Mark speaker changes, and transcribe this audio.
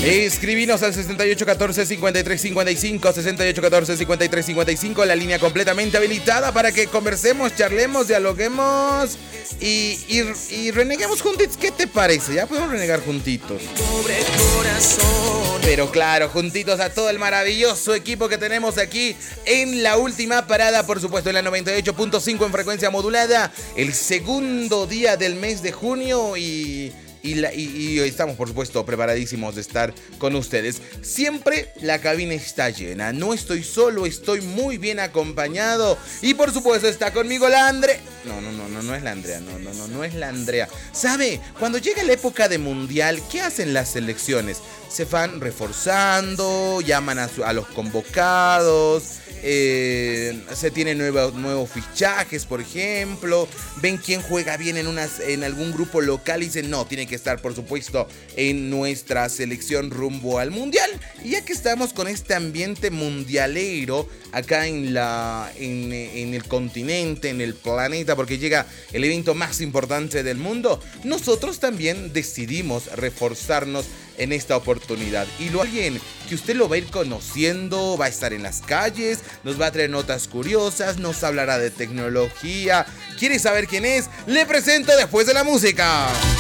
Speaker 1: Escribinos al 6814-5355, 6814-5355, la línea completamente habilitada para que conversemos, charlemos, dialoguemos y reneguemos juntitos. ¿Qué te parece? Ya podemos renegar juntitos. Pero claro, juntitos a todo el maravilloso equipo que tenemos aquí en la última parada, por supuesto, en la 98.5 en frecuencia modulada, el segundo día del mes de junio y estamos, por supuesto, preparadísimos de estar con ustedes. Siempre la cabina está llena. No estoy solo, estoy muy bien acompañado. Y, por supuesto, está conmigo la Andrea. No es la Andrea. No es la Andrea. ¿Sabe? Cuando llega la época de mundial, ¿qué hacen las selecciones? Se van reforzando, llaman a los convocados. Se tienen nuevos fichajes, por ejemplo. Ven quién juega bien en algún grupo local y dicen, no, tiene que estar, por supuesto, en nuestra selección rumbo al mundial. Y ya que estamos con este ambiente mundialero acá en el continente, en el planeta, porque llega el evento más importante del mundo, nosotros también decidimos reforzarnos en esta oportunidad. Y alguien que usted lo va a ir conociendo, va a estar en las calles, nos va a traer notas curiosas, nos hablará de tecnología. ¿Quiere saber quién es? Le presento después de la música.